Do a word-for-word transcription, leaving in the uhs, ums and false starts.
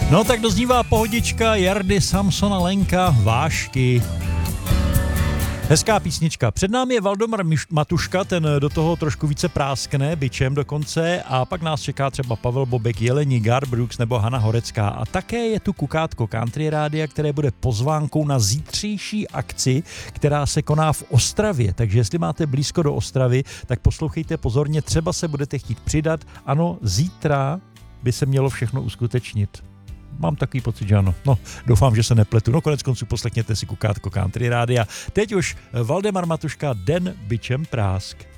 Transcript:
No tak doznívá pohodička Jardy, Samsona, Lenka, Vášky. Hezká písnička. Před námi je Valdemar Matuška, ten do toho trošku více práskne, bičem dokonce, a pak nás čeká třeba Pavel Bobek, Jelení, Gar Brooks nebo Hana Horecká. A také je tu Kukátko Country Rádia, které bude pozvánkou na zítřejší akci, která se koná v Ostravě. Takže jestli máte blízko do Ostravy, tak poslouchejte pozorně, třeba se budete chtít přidat. Ano, zítra by se mělo všechno uskutečnit. Mám takový pocit, že ano. No, doufám, že se nepletu. No, konec konců poslechněte si Kukátko Country Rádia. Teď už Valdemar Matuška, Den bičem prásk.